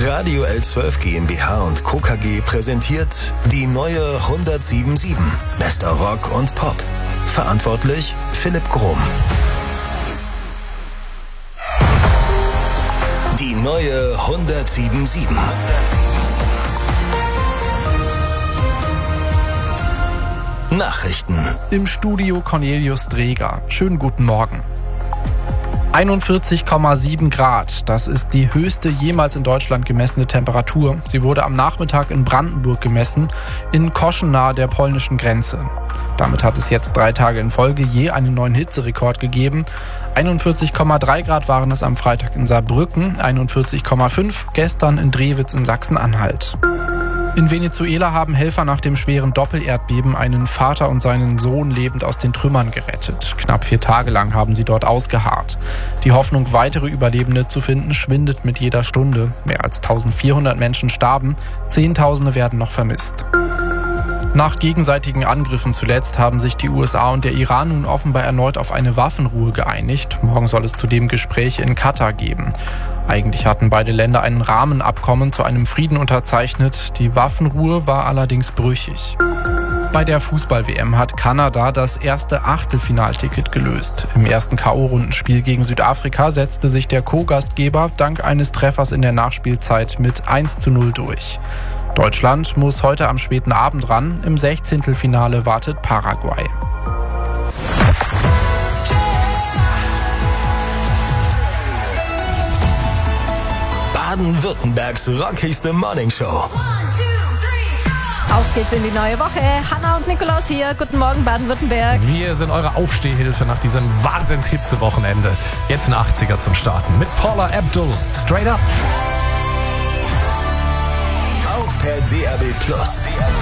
Radio L12 GmbH und Co. KG präsentiert die neue 107.7 Bester Rock und Pop. Verantwortlich Philipp Grohm. Die neue 107.7. Nachrichten. Im Studio Cornelius Dreger. Schönen guten Morgen. 41,7 Grad, das ist die höchste jemals in Deutschland gemessene Temperatur. Sie wurde am Nachmittag in Brandenburg gemessen, in Koschen nahe der polnischen Grenze. Damit hat es jetzt 3 Tage in Folge je einen neuen Hitzerekord gegeben. 41,3 Grad waren es am Freitag in Saarbrücken, 41,5 gestern in Drewitz in Sachsen-Anhalt. In Venezuela haben Helfer nach dem schweren Doppelerdbeben einen Vater und seinen Sohn lebend aus den Trümmern gerettet. Knapp 4 Tage lang haben sie dort ausgeharrt. Die Hoffnung, weitere Überlebende zu finden, schwindet mit jeder Stunde. Mehr als 1400 Menschen starben, Zehntausende werden noch vermisst. Nach gegenseitigen Angriffen zuletzt haben sich die USA und der Iran nun offenbar erneut auf eine Waffenruhe geeinigt. Morgen soll es zudem Gespräche in Katar geben. Eigentlich hatten beide Länder ein Rahmenabkommen zu einem Frieden unterzeichnet. Die Waffenruhe war allerdings brüchig. Bei der Fußball-WM hat Kanada das erste Achtelfinalticket gelöst. Im ersten K.O.-Rundenspiel gegen Südafrika setzte sich der Co-Gastgeber dank eines Treffers in der Nachspielzeit mit 1:0 durch. Deutschland muss heute am späten Abend ran. Im 16. wartet Paraguay. Baden-Württembergs rockigste Morningshow. Auf geht's in die neue Woche. Hanna und Nikolaus hier. Guten Morgen, Baden-Württemberg. Wir sind eure Aufstehhilfe nach diesem Wahnsinns-Hitze-Wochenende. Jetzt ein 80er zum Starten mit Paula Abdul. Straight Up. Auch per DAB+.